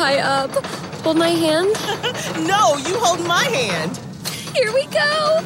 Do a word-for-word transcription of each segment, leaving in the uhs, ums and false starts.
tie up. Hold my hand. No, you hold my hand. Here we go.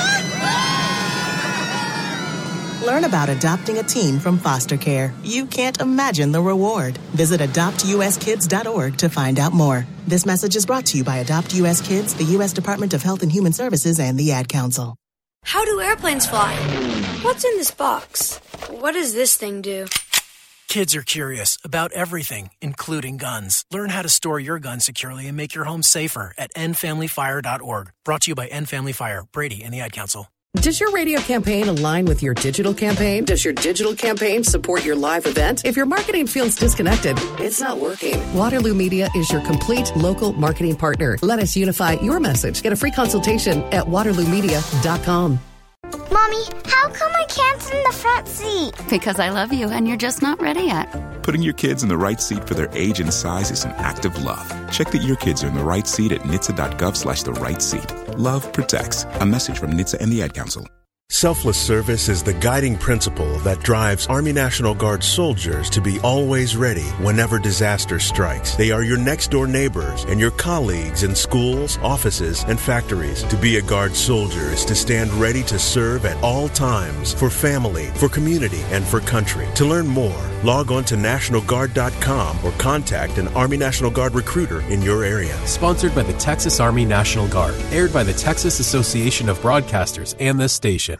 Learn about adopting a teen from foster care. You can't imagine the reward. Visit adopt u s kids dot org to find out more. This message is brought to you by Adopt U S Kids, the U S Department of Health and Human Services, and the Ad Council. How do airplanes fly? What's in this box? What does this thing do? Kids are curious about everything, including guns. Learn how to store your gun securely and make your home safer at end family fire dot org. Brought to you by End Family Fire, Brady, and the Ad Council. Does your radio campaign align with your digital campaign? Does your digital campaign support your live event? If your marketing feels disconnected, it's not working. Waterloo Media is your complete local marketing partner. Let us unify your message. Get a free consultation at waterloo media dot com. Mommy, how come I can't sit in the front seat? Because I love you and you're just not ready yet. Putting your kids in the right seat for their age and size is an act of love. Check that your kids are in the right seat at N H T S A dot gov slash the right seat. Love protects. A message from N H T S A and the Ad Council. Selfless service is the guiding principle that drives Army National Guard soldiers to be always ready whenever disaster strikes. They are your next-door neighbors and your colleagues in schools, offices, and factories. To be a Guard soldier is to stand ready to serve at all times for family, for community, and for country. To learn more, log on to national guard dot com or contact an Army National Guard recruiter in your area. Sponsored by the Texas Army National Guard. Aired by the Texas Association of Broadcasters and this station.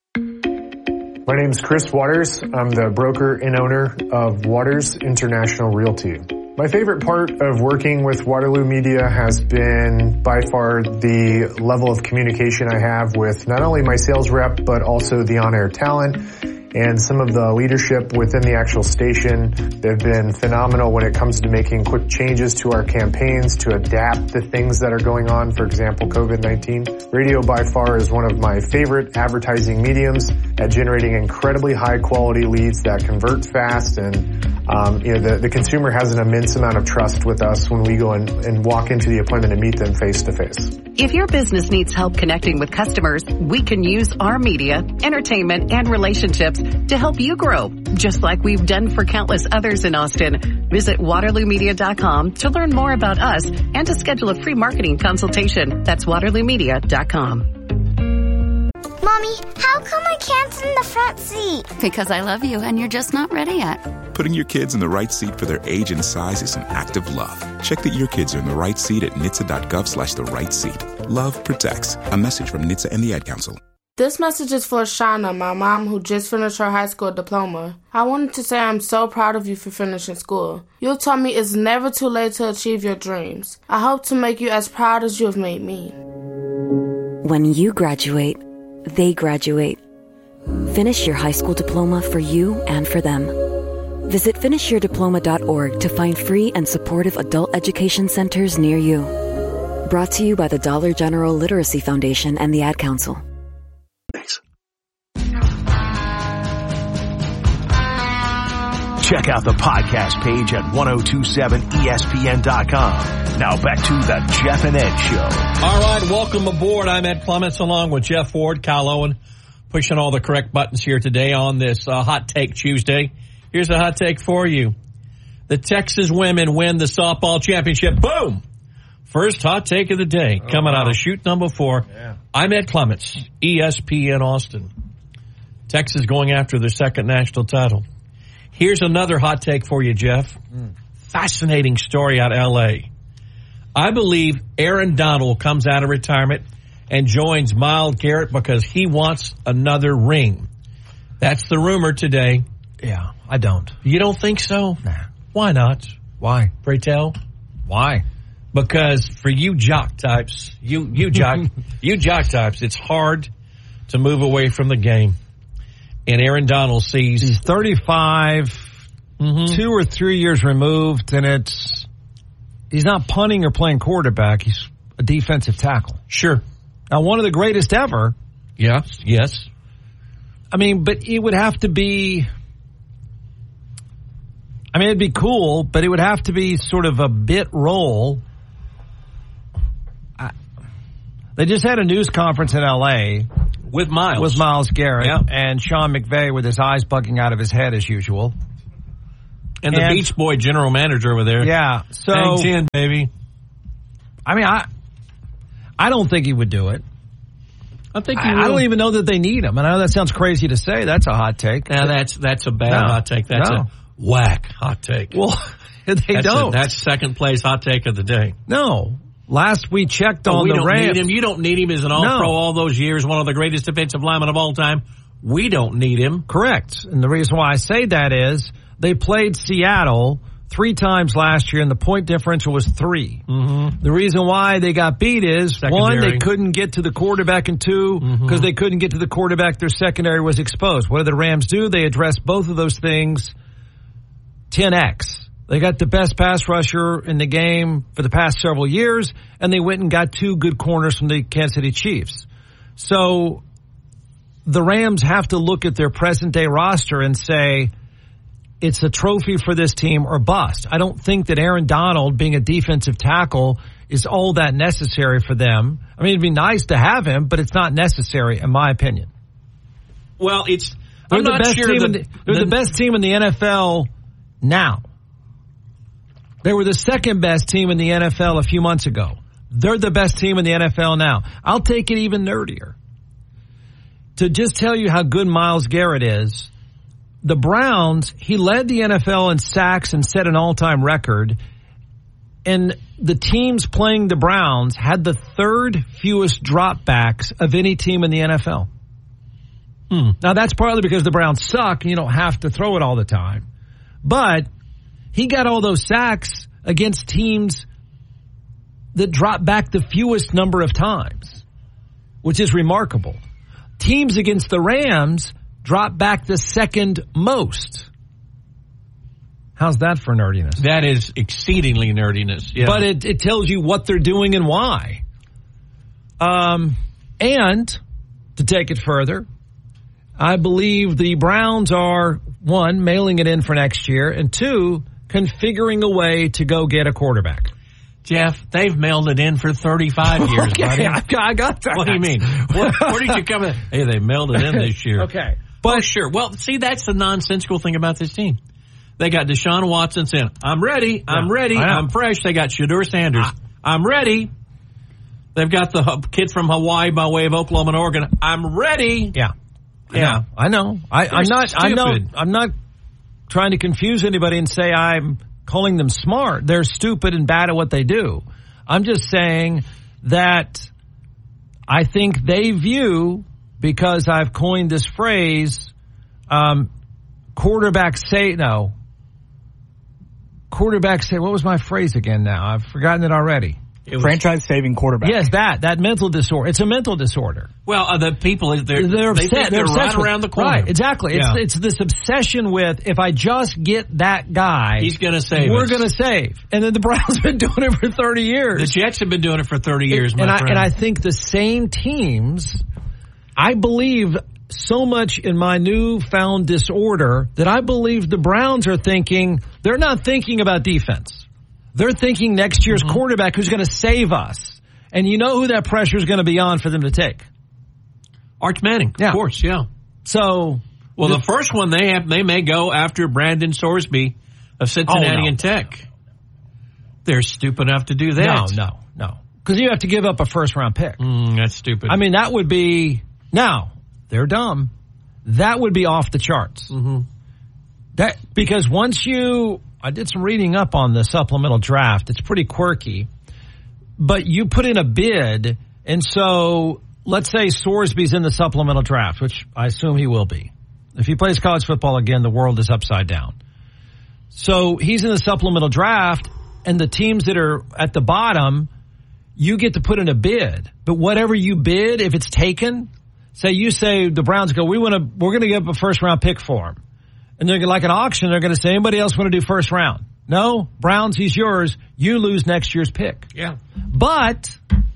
My name is Chris Waters. I'm the broker and owner of Waters International Realty. My favorite part of working with Waterloo Media has been by far the level of communication I have with not only my sales rep, but also the on-air talent and some of the leadership within the actual station. They've been phenomenal when it comes to making quick changes to our campaigns to adapt to things that are going on. For example, COVID nineteen. Radio by far is one of my favorite advertising mediums at generating incredibly high quality leads that convert fast, and um, you know the, the consumer has an immense amount of trust with us when we go and, and walk into the appointment and meet them face to face. If your business needs help connecting with customers, we can use our media, entertainment, and relationships to help you grow, just like we've done for countless others in Austin. Visit waterloo media dot com to learn more about us and to schedule a free marketing consultation. That's waterloo media dot com. Mommy, how come I can't sit in the front seat? Because I love you and you're just not ready yet. Putting your kids in the right seat for their age and size is an act of love. Check that your kids are in the right seat at N H T S A dot gov slash the right seat. Love protects. A message from N H T S A and the Ad Council. This message is for Shauna, my mom, who just finished her high school diploma. I wanted to say I'm so proud of you for finishing school. You told me it's never too late to achieve your dreams. I hope to make you as proud as you have made me. When you graduate, they graduate. Finish your high school diploma for you and for them. Visit finish your diploma dot org to find free and supportive adult education centers near you. Brought to you by the Dollar General Literacy Foundation and the Ad Council. Thanks. Check out the podcast page at ten twenty-seven E S P N dot com. Now back to the Jeff and Ed Show. All right, welcome aboard. I'm Ed Clements along with Jeff Ford, Kyle Owen, pushing all the correct buttons here today on this uh, Hot Take Tuesday. Here's a hot take for you. The Texas women win the softball championship. Boom! First hot take of the day, oh, coming wow. out of shoot number four. Yeah. I'm Ed Clements, E S P N Austin. Texas going after their second national title. Here's another hot take for you, Jeff. Mm. Fascinating story out of L A. I believe Aaron Donald comes out of retirement and joins Myles Garrett because he wants another ring. That's the rumor today. Yeah, I don't. You don't think so? Nah. Why not? Why? Pray tell. Why? Because for you jock types, you you jock you jock types, it's hard to move away from the game. And Aaron Donald sees he's thirty-five, mm-hmm. two or three years removed, and it's he's not punting or playing quarterback. He's a defensive tackle. Sure. Now, one of the greatest ever. Yeah. Yes. I mean, but it would have to be. I mean, it'd be cool, but it would have to be sort of a bit role. I, they just had a news conference in L A with Myles, with Myles Garrett, yeah. and Sean McVay with his eyes bugging out of his head as usual. And the and, Beach Boy general manager over there. Yeah. So, hang ten, baby. I mean, I I don't think he would do it. I think I, I don't even know that they need him. And I know that sounds crazy to say. That's a hot take. Now, that's that's a bad no, hot take. That's no. a whack hot take. Well, they that's don't. A, that's second place hot take of the day. No. Last we checked oh, on we the don't Rams. Need him. You don't need him as an all-pro no. all those years, one of the greatest defensive linemen of all time. We don't need him. Correct. And the reason why I say that is they played Seattle three times last year, and the point differential was three. Mm-hmm. The reason why they got beat is, secondary. one, they couldn't get to the quarterback, and two, because mm-hmm. they couldn't get to the quarterback, their secondary was exposed. What did the Rams do? They addressed both of those things ten X. They got the best pass rusher in the game for the past several years, and they went and got two good corners from the Kansas City Chiefs. So the Rams have to look at their present-day roster and say, it's a trophy for this team or bust. I don't think that Aaron Donald being a defensive tackle is all that necessary for them. I mean, it'd be nice to have him, but it's not necessary, in my opinion. Well, it's they're I'm the not best sure team. the, in the, they're the, the best team in the N F L now. They were the second best team in the N F L a few months ago. They're the best team in the N F L now. I'll take it even nerdier. To just tell you how good Myles Garrett is, the Browns, he led the N F L in sacks and set an all-time record. And the teams playing the Browns had the third fewest dropbacks of any team in the N F L. Hmm. Now, that's partly because the Browns suck and you don't have to throw it all the time. But he got all those sacks against teams that drop back the fewest number of times, which is remarkable. Teams against the Rams drop back the second most. How's that for nerdiness? That is exceedingly nerdiness. Yeah. But it, it tells you what they're doing and why. Um, and to take it further, I believe the Browns are, one, mailing it in for next year, and two, configuring a way to go get a quarterback. Jeff, they've mailed it in for thirty-five years, okay, buddy. I got that. What do you mean? Where, where did you come in? Hey, they mailed it in this year. Okay. But oh, sure. Well, see, that's the nonsensical thing about this team. They got Deshaun Watson saying, I'm ready, I'm yeah, ready, I'm fresh. They got Shedeur Sanders. I, I'm ready. They've got the kid from Hawaii by way of Oklahoma and Oregon. I'm ready. Yeah. Yeah. I know. I, I'm not, I know, I'm not trying to confuse anybody and say I'm calling them smart. They're stupid and bad at what they do. I'm just saying that I think they view, because I've coined this phrase, um, quarterback say, no, quarterback say, what was my phrase again now? I've forgotten it already. It franchise-saving quarterback. Yes, that, that mental disorder. It's a mental disorder. Well, uh, the people, they're, they're they upset. think they're, they're right with, around the corner. Right, exactly. Yeah. It's, it's this obsession with, if I just get that guy, he's going to save we're us. going to save. And then the Browns have been doing it for thirty years. The Jets have been doing it for thirty years, it, my and friend. I, and I think the same teams, I believe so much in my newfound disorder that I believe the Browns are thinking, they're not thinking about defense. They're thinking next year's mm-hmm. quarterback who's going to save us. And you know who that pressure is going to be on for them to take? Arch Manning, yeah. of course, yeah. So, well, the, the first one they have, they may go after Brandon Sorsby of Cincinnati oh, no. and Tech. They're stupid enough to do that. No, no, no. Because you have to give up a first round pick. Mm, that's stupid. I mean, that would be, now, they're dumb. That would be off the charts. Mm-hmm. That because once you, I did some reading up on the supplemental draft. It's pretty quirky. But you put in a bid, and so let's say Sorsby's in the supplemental draft, which I assume he will be. If he plays college football again, the world is upside down. So he's in the supplemental draft, and the teams that are at the bottom, you get to put in a bid. But whatever you bid, if it's taken, say you say the Browns go, we want to, we're going to give up a first round pick for him. And they're like an auction, they're going to say, anybody else want to do first round? No, Browns, he's yours. You lose next year's pick. Yeah. But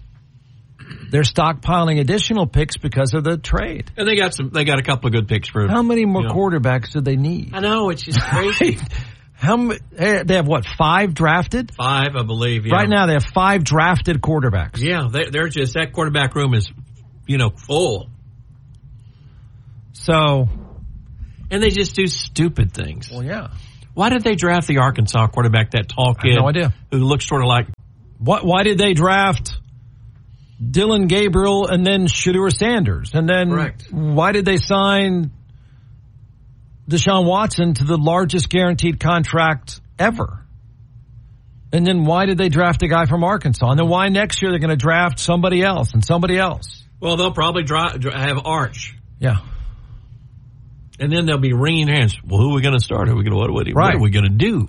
they're stockpiling additional picks because of the trade. And they got some. They got a couple of good picks for. How many more you know. quarterbacks do they need? I know, it's just crazy. How many? They have what? Five drafted? Five, I believe. Yeah. Right now, they have five drafted quarterbacks. Yeah, they, they're just that quarterback room is, you know, full. So, and they just do stupid things. Well, yeah. Why did they draft the Arkansas quarterback, that tall kid? I have no idea. Who looks sort of like... What? Why did they draft Dylan Gabriel and then Shedeur Sanders? And then Correct. Why did they sign Deshaun Watson to the largest guaranteed contract ever? And then why did they draft a guy from Arkansas? And then why next year they're going to draft somebody else and somebody else? Well, they'll probably dra- dra- have Arch. Yeah. And then they'll be wringing hands. Well, who are we going to start? Who are we going to, what, what, Right. what are we going to do?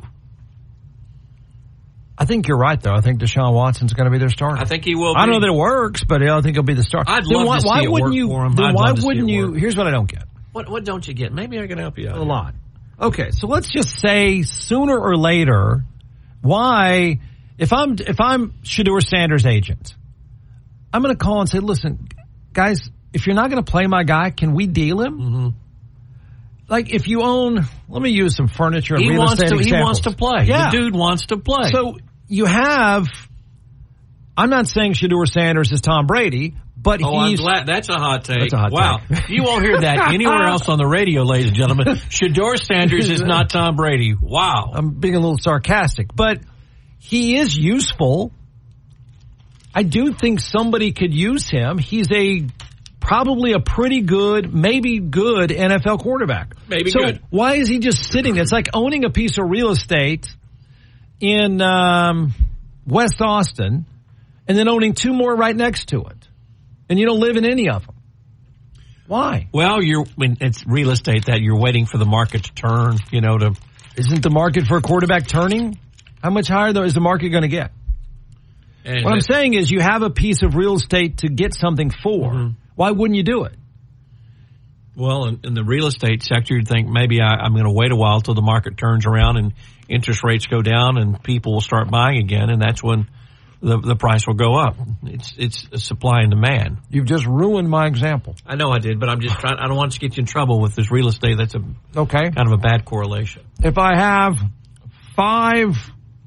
I think you're right, though. I think Deshaun Watson's going to be their starter. I think he will be. I don't know that it works, but I think he'll be the starter. I'd then love why, to see why it wouldn't work you, for him. Then I'd why love to see wouldn't it you? work. Here's what I don't get. What what don't you get? Maybe I can help you out. A lot. Okay, so let's just say sooner or later, why, if I'm if I'm Shedeur Sanders' agent, I'm going to call and say, listen, guys, if you're not going to play my guy, can we deal him? Mm-hmm. Like if you own, let me use some furniture and He real wants estate to. examples. He wants to play. Yeah. The dude wants to play. So you have, I'm not saying Shedeur Sanders is Tom Brady, but oh, I'm he's. glad. That's a hot take. That's a hot wow. take. You won't hear that anywhere else on the radio, ladies and gentlemen. Shedeur Sanders is not Tom Brady. Wow. I'm being a little sarcastic, but he is useful. I do think somebody could use him. He's a probably a pretty good, maybe good N F L quarterback. Maybe so good. Why is he just sitting there? It's like owning a piece of real estate in um, West Austin and then owning two more right next to it. And you don't live in any of them. Why? Well, you're when it's real estate that you're waiting for the market to turn, you know, to Isn't the market for a quarterback turning? How much higher though is the market going to get? And what I'm it, saying is you have a piece of real estate to get something for. Mm-hmm. Why wouldn't you do it? Well, in, in the real estate sector, you'd think maybe I, I'm going to wait a while till the market turns around and interest rates go down and people will start buying again, and that's when the the price will go up. It's it's a supply and demand. You've just ruined my example. I know I did, but I'm just trying. I don't want to get you in trouble with this real estate. That's a okay, kind of a bad correlation. If I have five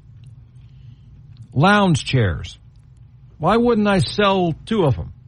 lounge chairs, why wouldn't I sell two of them?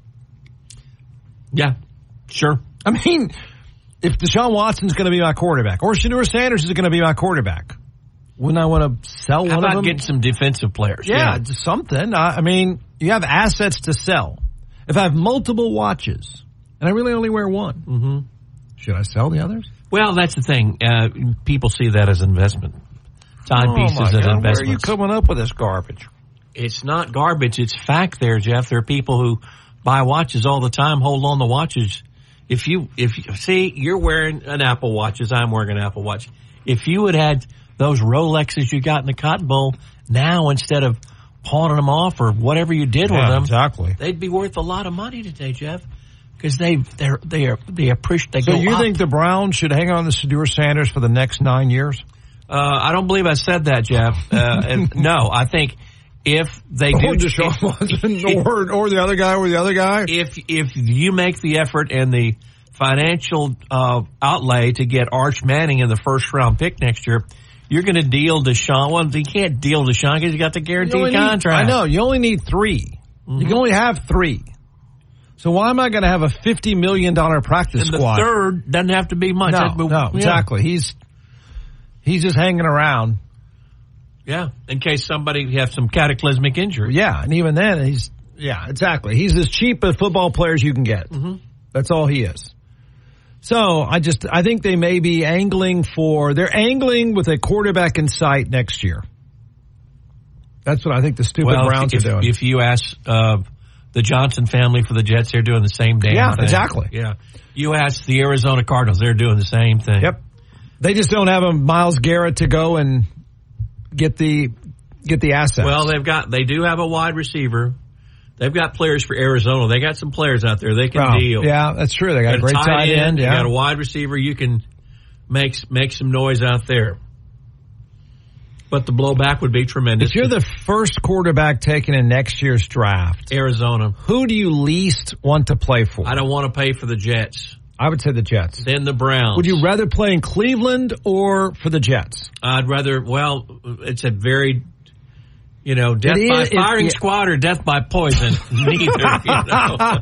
Yeah, sure. I mean, if Deshaun Watson's going to be my quarterback, or Shedeur Sanders is going to be my quarterback, wouldn't I want to sell How one about of them? getting some defensive players? Yeah, yeah. something. I, I mean, you have assets to sell. If I have multiple watches, and I really only wear one, mm-hmm. should I sell the others? Well, that's the thing. Uh, people see that as investment. Timepieces oh as investments. Where are you coming up with this garbage? It's not garbage. It's fact there, Jeff. There are people who buy watches all the time, hold on to watches. If you, if you, see, you're wearing an Apple Watch as I'm wearing an Apple Watch. If you had had those Rolexes you got in the Cotton Bowl, now instead of pawning them off or whatever you did yeah, with them, exactly. they'd be worth a lot of money today, Jeff. Because they they're they are they appreciate. They so go you up. think the Browns should hang on to Shedeur Sanders for the next nine years? Uh, I don't believe I said that, Jeff. Uh, and no, I think if they or do, Deshaun Watson, or or the other guy, or the other guy. If if you make the effort and the financial uh, outlay to get Arch Manning in the first round pick next year, you're going to deal Deshaun. Well, you can't deal Deshaun because you got the guaranteed contract. Need, I know you only need three. Mm-hmm. You can only have three. So why am I going to have a fifty million dollars practice and squad? The third doesn't have to be much. No, be, no yeah. exactly. He's he's just hanging around. Yeah, in case somebody has some cataclysmic injury. Yeah, and even then, he's yeah, exactly. He's as cheap a football player as you can get. Mm-hmm. That's all he is. So I just I think they may be angling for they're angling with a quarterback in sight next year. That's what I think the stupid well, Browns if, are doing. If you ask uh, the Johnson family for the Jets, they're doing the same damn yeah, thing. exactly. Yeah, you ask the Arizona Cardinals, they're doing the same thing. Yep. They just don't have a Myles Garrett to go and get the get the assets. Well, they've got they do have a wide receiver. They've got players for Arizona. They got some players out there they can oh, deal. Yeah, that's true. They got, got a great tight, tight end. end yeah. You got a wide receiver. You can make make some noise out there. But the blowback would be tremendous. If you're the first quarterback taken in next year's draft, Arizona, who do you least want to play for? I don't want to pay for the Jets. I would say the Jets. Then the Browns. Would you rather play in Cleveland or for the Jets? I'd rather, well, it's a very, you know, death it by is, firing it, squad or death by poison. Neither, you know.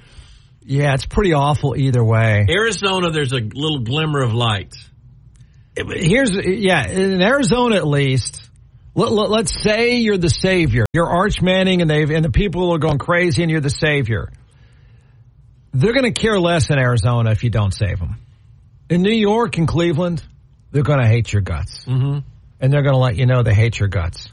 Yeah, it's pretty awful either way. Arizona, there's a little glimmer of light. here's, yeah, in Arizona at least, let, let, let's say you're the savior. You're Arch Manning and they've, and the people are going crazy and you're the savior. They're going to care less in Arizona if you don't save them. In New York and Cleveland, they're going to hate your guts. Mm-hmm. And they're going to let you know they hate your guts.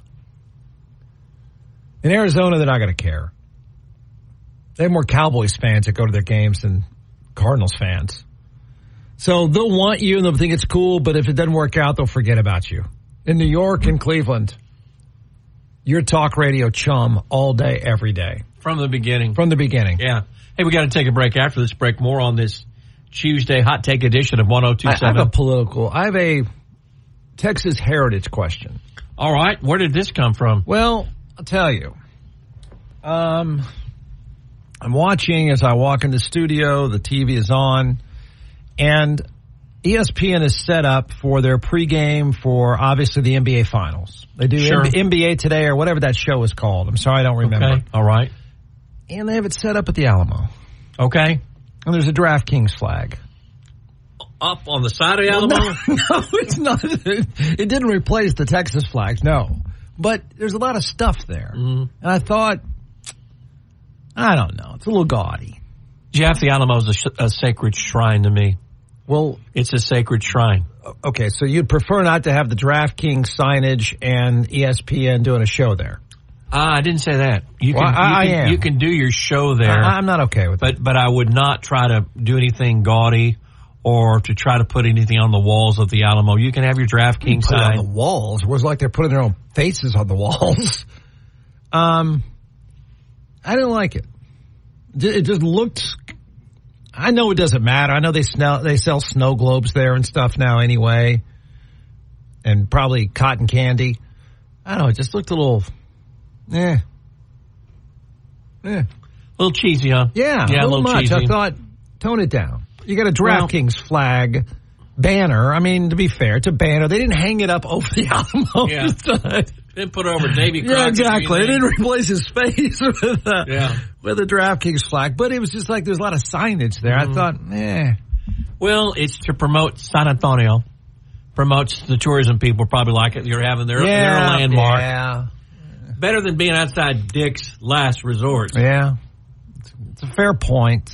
In Arizona, they're not going to care. They have more Cowboys fans that go to their games than Cardinals fans. So they'll want you and they'll think it's cool, but if it doesn't work out, they'll forget about you. In New York and Cleveland, you're talk radio chum all day, every day. From the beginning. From the beginning. Yeah. Hey, we got to take a break after this break. More on this Tuesday hot take edition of one oh two seven. I have a political, I have a Texas heritage question. All right. Where did this come from? Well, I'll tell you. Um, I'm watching as I walk in the studio. The T V is on. And E S P N is set up for their pregame for, obviously, the N B A Finals. They do sure. N B A Today or whatever that show is called. I'm sorry, I don't remember. Okay. All right. And they have it set up at the Alamo. Okay. And there's a DraftKings flag. Up on the side of the Alamo? Well, no, no, it's not. It didn't replace the Texas flags, no. But there's a lot of stuff there. Mm-hmm. And I thought, I don't know, it's a little gaudy. Jeff, the Alamo is a, sh- a sacred shrine to me. Well, it's a sacred shrine. Okay, so you'd prefer not to have the DraftKings signage and E S P N doing a show there? Uh, I didn't say that. You well, can, I, you, can I am. you can do your show there. I, I'm not okay with but, that. But I would not try to do anything gaudy or to try to put anything on the walls of the Alamo. You can have your DraftKings put sign. It on the walls. It was like they're putting their own faces on the walls. um, I didn't like it. It just looked... I know it doesn't matter. I know they sell, they sell snow globes there and stuff now anyway. And probably cotton candy. I don't know. It just looked a little... Eh. Eh. A little cheesy, huh? Yeah, yeah a little, a little much. cheesy. I thought, tone it down. You got a DraftKings well, flag banner. I mean, to be fair, it's a banner. They didn't hang it up over the Alamo. Yeah. Didn't put it over Davy Crockett. Yeah, exactly. They didn't replace his face with a, yeah. with a DraftKings flag. But it was just like there's a lot of signage there. Mm-hmm. I thought, eh. Well, it's to promote San Antonio. Promotes the tourism people probably like it. You're having their, yeah, their landmark. Yeah. Better than being outside Dick's Last Resort. Yeah. It's, it's a fair point.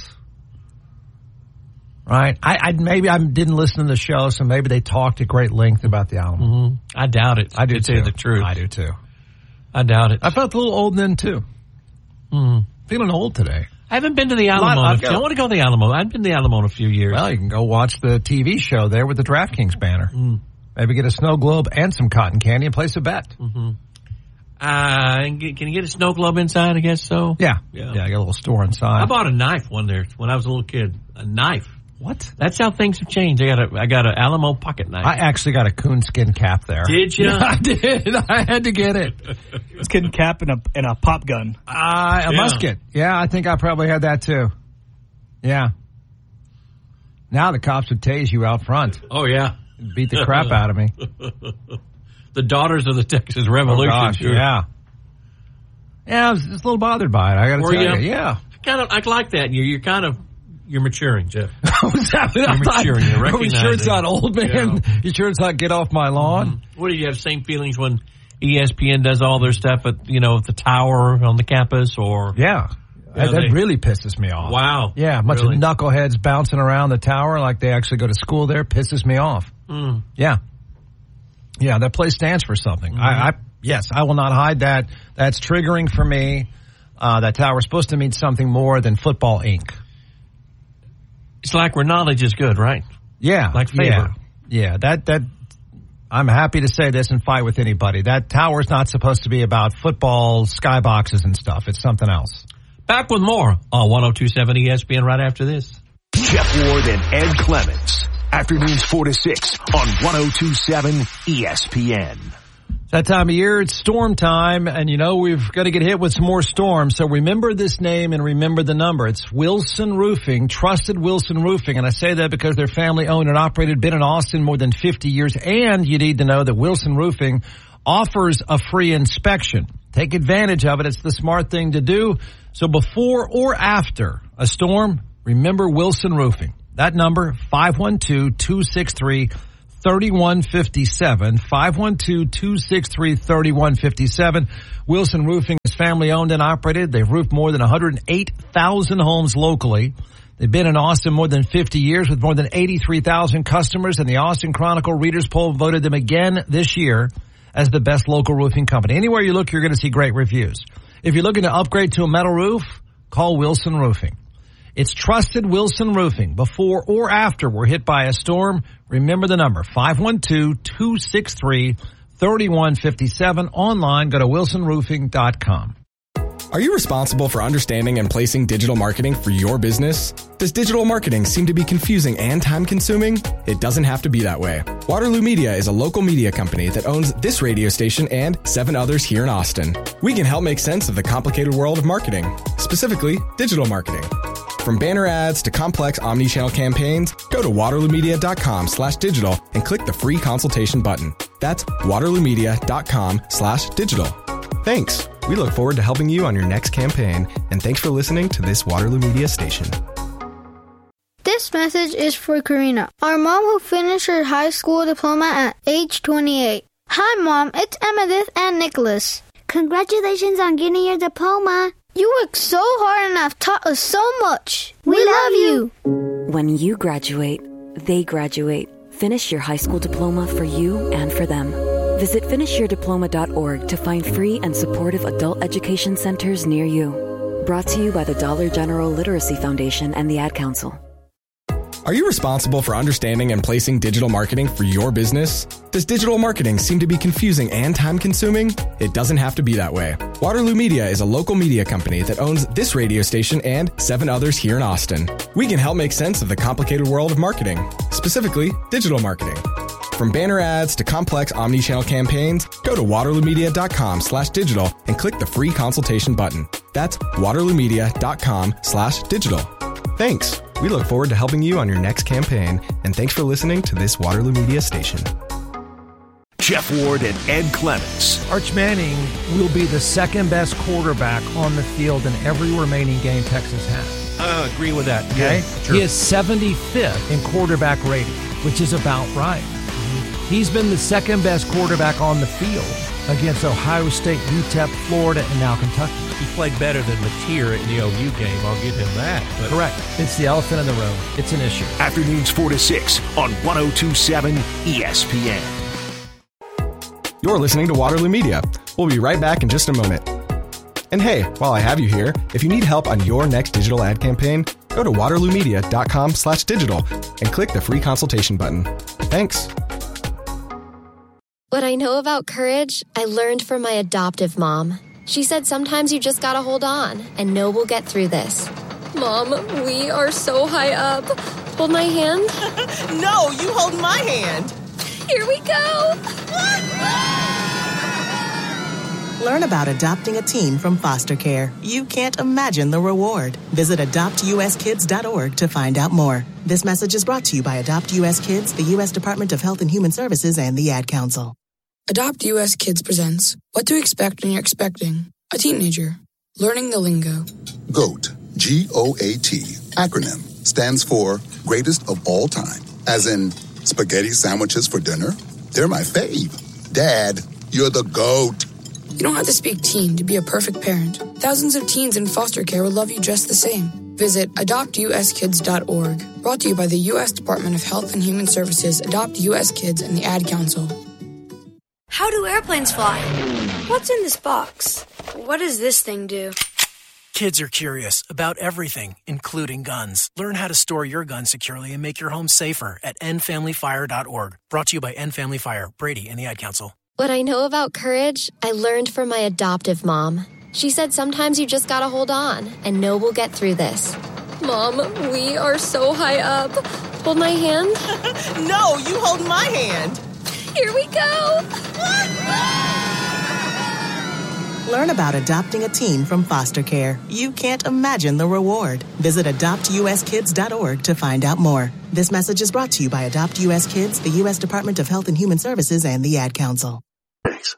Right. I, I maybe I didn't listen to the show, so maybe they talked at great length about the Alamo. Mm-hmm. I doubt it. I do to too. tell you the truth. I do too. I doubt it. I felt a little old then too. Mm. Feeling old today. I haven't been to the Alamo. I want to go to the Alamo. I haven't been to the Alamo in a few years. Well, you can go watch the T V show there with the DraftKings banner. Mm. Maybe get a snow globe and some cotton candy and place a bet. Mm-hmm. Uh, can you get a snow globe inside? I guess so. Yeah. Yeah. Yeah, I got a little store inside. I bought a knife one there when I was a little kid. A knife. What? That's how things have changed. I got a I got an Alamo pocket knife. I actually got a coonskin cap there. Did you? Yeah, I did. I had to get it. Coonskin cap and a and a pop gun. Uh, a yeah. musket. Yeah, I think I probably had that too. Yeah. Now the cops would tase you out front. Oh yeah. Beat the crap out of me. The Daughters of the Texas Revolution. Oh, gosh, sure. yeah. Yeah, I was just a little bothered by it. I got to tell you. you. Yeah. Kind of, I like that. You're, you're kind of, you're maturing, Jeff. that, you're maturing. You're Are we sure it's it. not old, man? Yeah. You sure it's not get off my lawn? Mm-hmm. What do you have? Same feelings when E S P N does all their stuff at, you know, at the tower on the campus, or yeah. You know, that they, really pisses me off. Wow. Yeah, a bunch really? of knuckleheads bouncing around the tower like they actually go to school there pisses me off. Mm. Yeah. Yeah, that place stands for something. Mm-hmm. I, I yes, I will not hide that. That's triggering for me. Uh, that tower is supposed to mean something more than Football Incorporated. It's like where knowledge is good, right? Yeah. Like favor. Yeah. yeah, that, that, I'm happy to say this and fight with anybody. That tower's not supposed to be about football, skyboxes and stuff. It's something else. Back with more on one oh two seven E S P N right after this. Jeff Ward and Ed Clements. Afternoons four to six on one oh two seven E S P N. That time of year, it's storm time, and you know we've got to get hit with some more storms. So remember this name and remember the number. It's Wilson Roofing, trusted Wilson Roofing, and I say that because they're family owned and operated, been in Austin more than fifty years, and you need to know that Wilson Roofing offers a free inspection. Take advantage of it. It's the smart thing to do. So before or after a storm, remember Wilson Roofing. That number, five one two, two six three, thirty-one fifty-seven, five one two, two six three, thirty-one fifty-seven. Wilson Roofing is family owned and operated. They've roofed more than one hundred eight thousand homes locally. They've been in Austin more than fifty years with more than eighty-three thousand customers, and the Austin Chronicle Readers Poll voted them again this year as the best local roofing company. Anywhere you look, you're going to see great reviews. If you're looking to upgrade to a metal roof, call Wilson Roofing. It's trusted Wilson Roofing. Before or after we're hit by a storm, remember the number, five one two, two six three, thirty-one fifty-seven. Online, go to wilson roofing dot com. Are you responsible for understanding and placing digital marketing for your business? Does digital marketing seem to be confusing and time-consuming? It doesn't have to be that way. Waterloo Media is a local media company that owns this radio station and seven others here in Austin. We can help make sense of the complicated world of marketing, specifically digital marketing. From banner ads to complex omni-channel campaigns, go to waterloomedia.com slash digital and click the free consultation button. That's waterloomedia.com slash digital. Thanks. We look forward to helping you on your next campaign, and thanks for listening to this Waterloo Media station. This message is for Karina, our mom who finished her high school diploma at age twenty-eight. Hi, Mom. It's Emmettith and Nicholas. Congratulations on getting your diploma. You worked so hard and have taught us so much. We, we love you. When you graduate, they graduate. Finish your high school diploma for you and for them. Visit finish your diploma dot org to find free and supportive adult education centers near you. Brought to you by the Dollar General Literacy Foundation and the Ad Council. Are you responsible for understanding and placing digital marketing for your business? Does digital marketing seem to be confusing and time-consuming? It doesn't have to be that way. Waterloo Media is a local media company that owns this radio station and seven others here in Austin. We can help make sense of the complicated world of marketing, specifically digital marketing. From banner ads to complex omni-channel campaigns, go to waterloomedia.com slash digital and click the free consultation button. That's waterloomedia.com slash digital. Thanks. We look forward to helping you on your next campaign, and thanks for listening to this Waterloo Media station. Jeff Ward and Ed Clements. Arch Manning will be the second best quarterback on the field in every remaining game Texas has. I agree with that. Okay? Yeah, sure. He is seventy-fifth in quarterback rating, which is about right. He's been the second best quarterback on the field against Ohio State, U T E P, Florida, and now Kentucky. He played better than Mateer in the O U game. I'll give him that. But correct. It's the elephant in the room. It's an issue. Afternoons four to six on one oh two point seven E S P N. You're listening to Waterloo Media. We'll be right back in just a moment. And hey, while I have you here, if you need help on your next digital ad campaign, go to waterloomedia.com slash digital and click the free consultation button. Thanks. What I know about courage, I learned from my adoptive mom. She said sometimes you just gotta hold on and know we'll get through this. Mom, we are so high up. Hold my hand. No, you hold my hand. Here we go. Learn about adopting a teen from foster care. You can't imagine the reward. Visit adopt u s kids dot org to find out more. This message is brought to you by Adopt U S Kids, the U S Department of Health and Human Services, and the Ad Council. Adopt U S Kids presents What to Expect When You're Expecting a Teenager. Learning the lingo. GOAT, G O A T, acronym, stands for Greatest of All Time. As in, spaghetti sandwiches for dinner? They're my fave. Dad, you're the GOAT. You don't have to speak teen to be a perfect parent. Thousands of teens in foster care will love you just the same. Visit adopt u s kids dot org. Brought to you by the U S Department of Health and Human Services, Adopt U S Kids, and the Ad Council. How do airplanes fly? What's in this box? What does this thing do? Kids are curious about everything, including guns. Learn how to store your gun securely and make your home safer at n family fire dot org. Brought to you by N Family Fire, Brady, and the Ad Council. What I know about courage, I learned from my adoptive mom. She said sometimes you just gotta hold on and know we'll get through this. Mom, we are so high up. Hold my hand. No, you hold my hand. Here we go. Learn about adopting a teen from foster care. You can't imagine the reward. Visit adopt u s kids dot org to find out more. This message is brought to you by Adopt U S Kids, the U S Department of Health and Human Services, and the Ad Council. Thanks.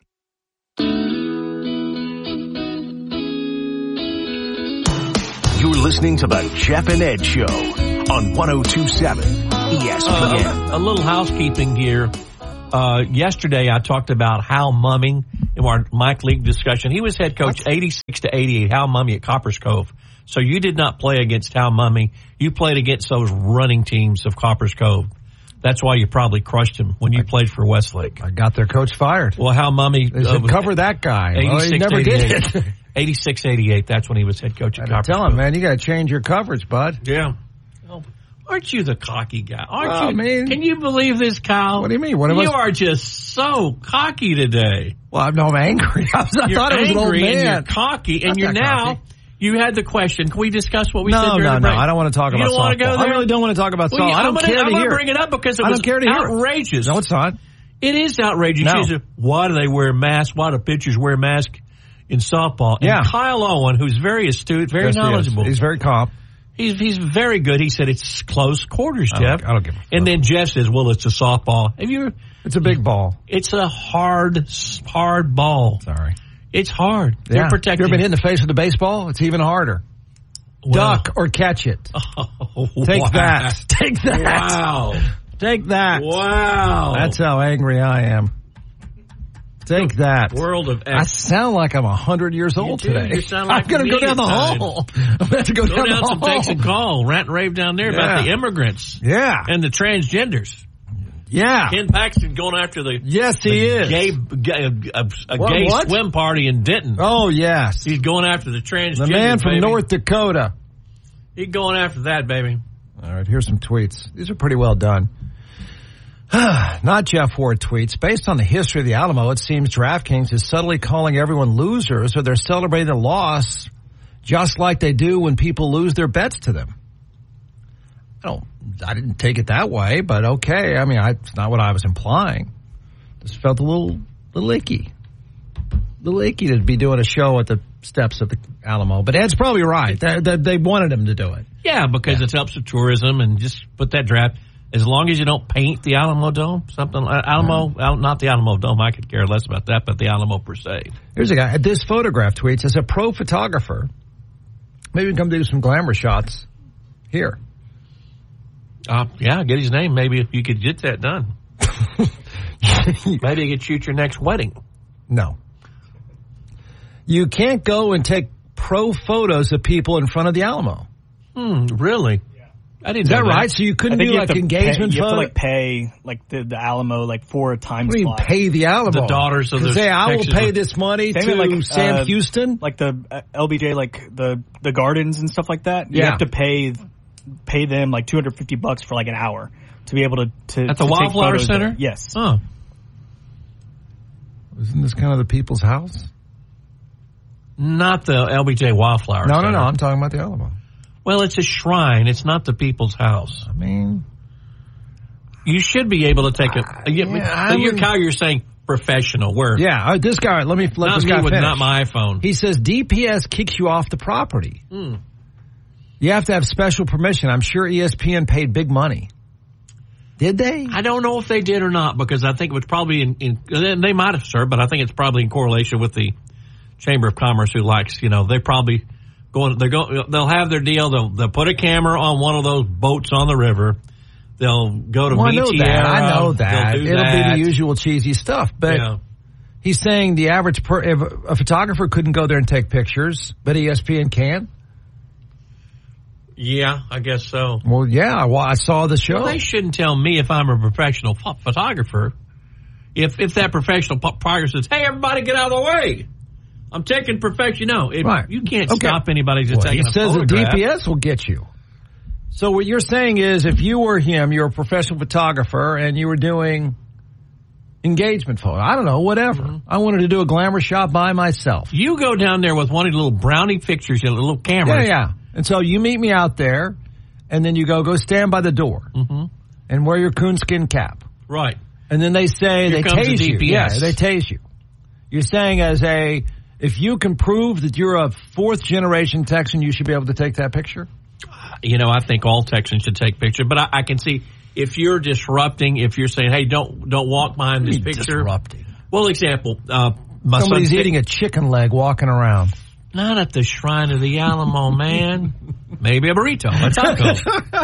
You're listening to the Jeff and Ed Show on one oh two point seven E S P N. Uh, a little housekeeping here. Uh, yesterday I talked about Hal Mumming in our Mike League discussion. He was head coach eighty-six to eighty-eight, Hal Mumming at Coppers Cove. So you did not play against Hal Mumming. You played against those running teams of Coppers Cove. That's why you probably crushed him when you played for Westlake. I got their coach fired. Well, Hal Mumming. They said, uh, cover that guy. Well, he never did it. eighty-six eighty-eight, that's when he was head coach at Coppers Cove. Tell him, man, you got to change your coverage, bud. Yeah. Aren't you the cocky guy? Aren't well, you? Man, can you believe this, Kyle? What do you mean? What you us- are just so cocky today. Well, I'm, no, I'm angry. I, was, I you're thought it was an old man. And you're cocky, and Not you're now. Cocky. You had the question. Can we discuss what we no, said during no, the break? No, I don't want to talk you about don't want to go there? I really don't want to talk about well, softball. I don't gonna, care I'm to hear to bring it up because it I was don't care to outrageous. Hear it. No, it's not. It is outrageous. No. Said, why do they wear masks? Why do pitchers wear masks in softball? And yeah. Kyle Owen, who's very astute, very yes, knowledgeable. He He's very calm. He's he's very good. He said it's close quarters, Jeff. I don't, I don't give a fuck. And then Jeff says, "Well, it's a softball. Have you? It's a big ball. It's a hard, hard ball. Sorry, it's hard. Yeah. They're protecting. You ever been hit in the face with a baseball? It's even harder. Well, duck or catch it. Oh, Take wow. that. Take that. Wow. Take that. Wow. That's how angry I am. Take that. World of X. I sound like I'm a hundred years old you do. today. You sound like I'm going to go down the hall. I'm going to go, go down, down the some hall. takes and call. Rant and rave down there yeah. about the immigrants. Yeah. And the transgenders. Yeah. Ken Paxton going after the yes he the is gay, gay a, a what, gay what? swim party in Denton. Oh yes, he's going after the transgenders. The man from baby. North Dakota. He's going after that, baby. All right, here's some tweets. These are pretty well done. Not Jeff Ward tweets. Based on the history of the Alamo, it seems DraftKings is subtly calling everyone losers, or they're celebrating a loss, just like they do when people lose their bets to them. I don't. I didn't take it that way, but okay. I mean, I, it's not what I was implying. Just felt a little, little icky, a little icky to be doing a show at the steps of the Alamo. But Ed's probably right. They, they, they wanted him to do it. Yeah, because yeah. it helps with tourism and just put that draft. As long as you don't paint the Alamo Dome, something like Alamo, yeah. not the Alamo Dome, I could care less about that, but the Alamo per se. Here's a guy. This photograph tweets, as a pro photographer, maybe we can come do some glamour shots here. Uh, yeah, get his name. Maybe if you could get that done. Maybe you could shoot your next wedding. No. You can't go and take pro photos of people in front of the Alamo. Hmm, really? I didn't Is know that that. right? So you couldn't do like engagement pay, you photos? have to like pay like the, the Alamo like for a time what do you mean slot. Pay the Alamo? The daughters of the say I will Texas pay one. this money Same to like, Sam uh, Houston, like the uh, L B J, like the the gardens and stuff like that. You yeah. have to pay pay them like two hundred fifty bucks for like an hour to be able to to at the to Wildflower take Center. There. Yes. Oh, isn't this kind of the people's house? Not the L B J Wildflower No, Center. no, no. I'm talking about the Alamo. Well, it's a shrine. It's not the people's house. I mean, you should be able to take a. Uh, you, yeah, you're Kyle. You're saying professional. Where? Yeah, uh, this guy. Let me let not this me guy with finish. not my iPhone. He says D P S kicks you off the property. Hmm. You have to have special permission. I'm sure E S P N paid big money. Did they? I don't know if they did or not because I think it was probably in. in they might have, sir, but I think it's probably in correlation with the Chamber of Commerce, who likes, you know, they probably going. They're going. They'll have their deal. They'll they'll put a camera on one of those boats on the river. They'll go to well, I know Meteora. that. I know that. It'll that. be the usual cheesy stuff, but. Yeah. He's saying the average per, if a photographer couldn't go there and take pictures, but E S P N can. Yeah, I guess so. Well, yeah, well, I saw the show. Well, they shouldn't tell me if I'm a professional ph- photographer. If if that professional photographer says, "Hey, everybody, get out of the way," I'm taking perfection. No, it, right. you can't okay. stop anybody just well, taking he a says photograph. the D P S will get you. So what you're saying is, if you were him, you're a professional photographer, and you were doing engagement photo. I don't know, whatever. Mm-hmm. I wanted to do a glamour shot by myself. You go down there with one of the little brownie pictures, your little cameras. Yeah, yeah. And so you meet me out there, and then you go, go stand by the door mm-hmm. and wear your coonskin cap. Right. And then they say, Here they comes tase the D P S. you. Yeah, they tase you. You're saying as a, if you can prove that you're a fourth generation Texan, you should be able to take that picture? You know, I think all Texans should take pictures, but I, I can see if you're disrupting, if you're saying, hey, don't don't walk behind this picture. Disrupting. Well, example, uh, my somebody's son's eating a chicken leg walking around. Not at the Shrine of the Alamo, man. Maybe a burrito, a taco.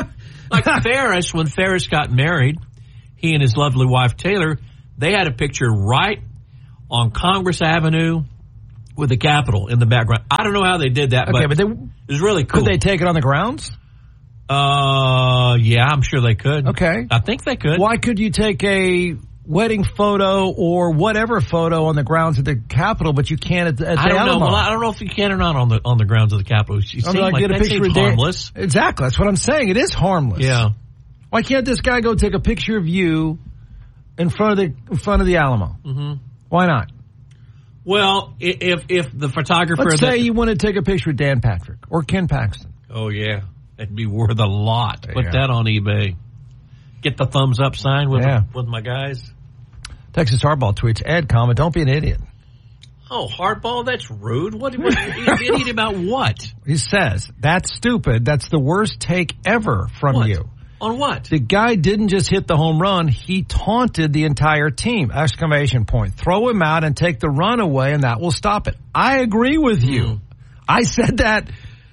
Like Ferris, when Ferris got married, he and his lovely wife Taylor, they had a picture right on Congress Avenue with the Capitol in the background. I don't know how they did that, okay, but, but they, it was really cool. Could they take it on the grounds? Uh, yeah, I'm sure they could. Okay. I think they could. Why could you take a wedding photo or whatever photo on the grounds of the Capitol, but you can't at the, at I the don't Alamo? know. Well, I don't know if you can or not on the on the grounds of the Capitol. You I seem mean, like, like get a that picture seems of Dan- harmless. Exactly. That's what I'm saying. It is harmless. Yeah. Why can't this guy go take a picture of you in front of the in front of the Alamo? Mm-hmm. Why not? Well, i- if if the photographer... Let's that, say you want to take a picture with Dan Patrick or Ken Paxton. Oh, yeah. That'd be worth a lot. Put Yeah. that on eBay. Get the thumbs up sign with, Yeah. with my guys. Texas Hardball tweets, Ed, comment, don't be an idiot. Oh, hardball? That's rude. What? what you idiot about what? He says, that's stupid. That's the worst take ever from What? you. On what? The guy didn't just hit the home run. He taunted the entire team. Exclamation point. Throw him out and take the run away, and that will stop it. I agree with you. Mm. I said that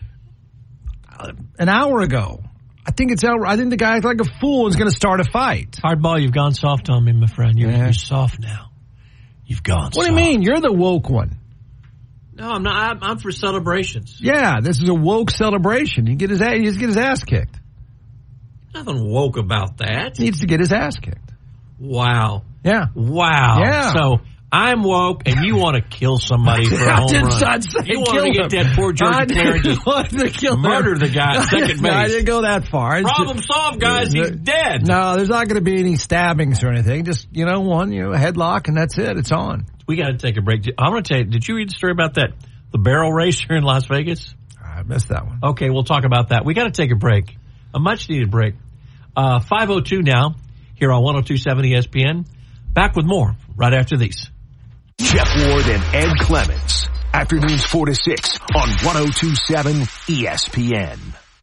an hour ago. I think it's out. I think the guy's like a fool and is going to start a fight. Hardball, you've gone soft on me, my friend. You're, Yeah. you're soft now. You've gone What soft. do you mean? You're the woke one. No, I'm not. I'm, I'm for celebrations. Yeah, this is a woke celebration. He get his ass, he needs to get his ass kicked. Nothing woke about that. He needs to get his ass kicked. Wow. Yeah. Wow. Yeah. So I'm woke, and you want to kill somebody for a I home did run. not say You want kill to get him. that poor I Georgia didn't player and just want to kill murder him. the guy at second No, I base. didn't go that far. It's Problem just- solved, guys. He's dead. No, there's not going to be any stabbings or anything. Just, you know, one, you know, a headlock, and that's it. It's on. We got to take a break. I'm going to tell you, did you read the story about that, the barrel race here in Las Vegas? I missed that one. Okay, we'll talk about that. We got to take a break, a much-needed break. Uh, five oh two now, here on one oh two point seven E S P N. Back with more right after these. Jeff Ward and Ed Clements. Afternoons four to six on one oh two point seven E S P N.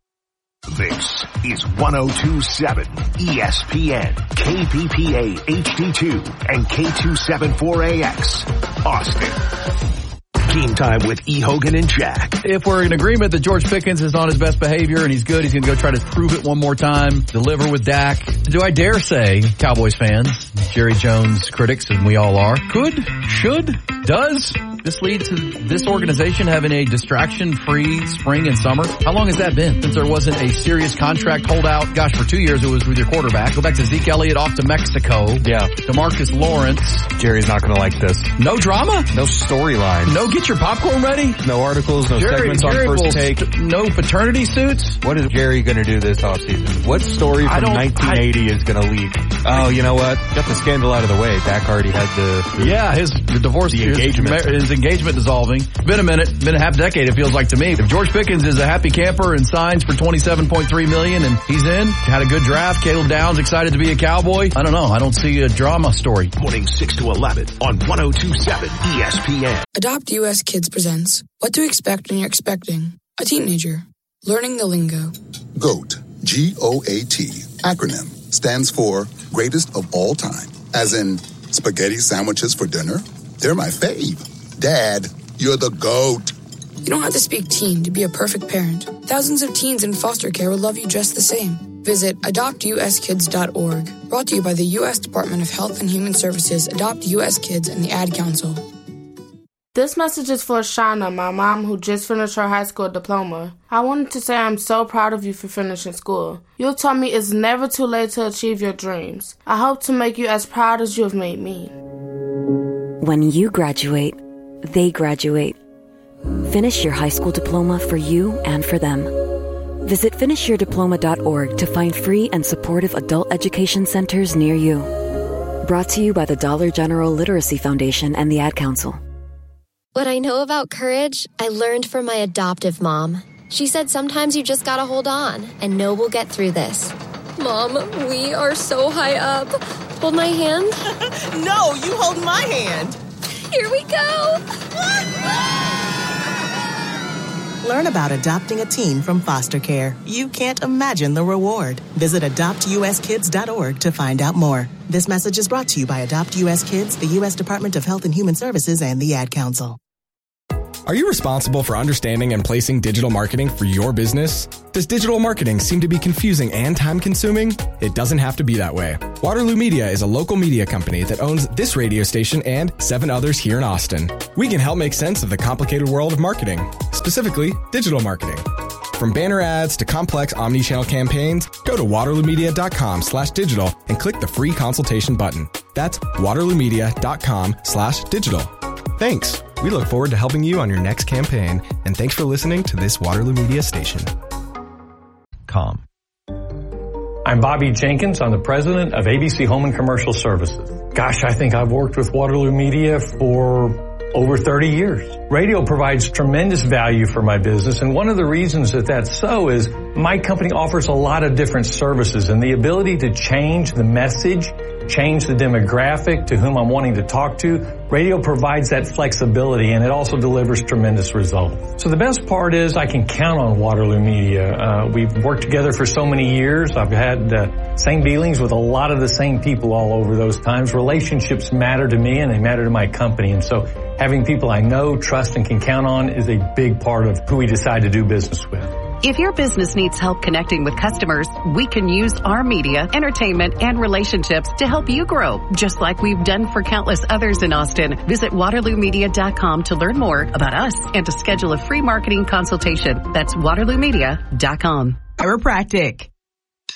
This is one oh two point seven E S P N, K P P A H D two, and K two seventy-four A X, Austin. Game time with E. Hogan and Jack. If we're in agreement that George Pickens is on his best behavior and he's good, he's going to go try to prove it one more time, deliver with Dak. Do I dare say, Cowboys fans, Jerry Jones critics, and we all are, could, should, does this lead to this organization having a distraction-free spring and summer? How long has that been since there wasn't a serious contract holdout? Gosh, for two years it was with your quarterback. Go back to Zeke Elliott off to Mexico. Yeah. DeMarcus Lawrence. Jerry's not going to like this. No drama? No storyline. No get your popcorn ready? No articles, no Jerry, segments Jerry on First will Take. st- no paternity suits? What is Jerry going to do this offseason? What story I from don't- nineteen eighty is going to leak? Oh, you know what? Got the scandal out of the way. Dak already had the... the Yeah, his the divorce, the his, engagement. his engagement dissolving. Been a minute, been a half decade it feels like to me. If George Pickens is a happy camper and signs for twenty-seven point three million dollars and he's in, had a good draft, Caleb Downs excited to be a Cowboy, I don't know, I don't see a drama story. Morning six to eleven on one oh two point seven E S P N. Adopt U S Kids presents What to Expect When You're Expecting a Teenager. Learning the lingo. GOAT, G O A T, acronym, stands for Greatest of All Time. As in, spaghetti sandwiches for dinner? They're my fave. Dad, you're the GOAT. You don't have to speak teen to be a perfect parent. Thousands of teens in foster care will love you just the same. Visit adopt u s kids dot org. Brought to you by the U S Department of Health and Human Services, Adopt U S Kids, and the Ad Council. This message is for Shauna, my mom who just finished her high school diploma. I wanted to say I'm so proud of you for finishing school. You told me it's never too late to achieve your dreams. I hope to make you as proud as you have made me. When you graduate, they graduate. Finish your high school diploma for you and for them. Visit finish your diploma dot org to find free and supportive adult education centers near you. Brought to you by the Dollar General Literacy Foundation and the Ad Council. What I know about courage, I learned from my adoptive mom. She said sometimes you just gotta hold on and know we'll get through this. Mom, we are so high up. Hold my hand. No, you hold my hand. Here we go. Learn about adopting a teen from foster care. You can't imagine the reward. Visit adopt u s kids dot org to find out more. This message is brought to you by Adopt U S Kids, the U S Department of Health and Human Services, and the Ad Council. Are you responsible for understanding and placing digital marketing for your business? Does digital marketing seem to be confusing and time-consuming? It doesn't have to be that way. Waterloo Media is a local media company that owns this radio station and seven others here in Austin. We can help make sense of the complicated world of marketing, specifically digital marketing. From banner ads to complex omni-channel campaigns, go to waterloomedia.com slash digital and click the free consultation button. That's waterloomedia.com slash digital. Thanks. We look forward to helping you on your next campaign, and thanks for listening to this Waterloo Media station. Com. I'm Bobby Jenkins. I'm the president of A B C Home and Commercial Services. Gosh, I think I've worked with Waterloo Media for over thirty years. Radio provides tremendous value for my business, and one of the reasons that that's so is my company offers a lot of different services, and the ability to change the message, change the demographic to whom I'm wanting to talk to, radio provides that flexibility, and it also delivers tremendous results. So the best part is I can count on Waterloo Media. Uh, we've worked together for so many years. I've had uh, same dealings with a lot of the same people all over those times. Relationships matter to me, and they matter to my company, and so having people I know, trust, and can count on is a big part of who we decide to do business with. If your business needs help connecting with customers, we can use our media, entertainment, and relationships to help you grow, just like we've done for countless others in Austin. Visit waterloo media dot com to learn more about us and to schedule a free marketing consultation. That's waterloo media dot com. Chiropractic.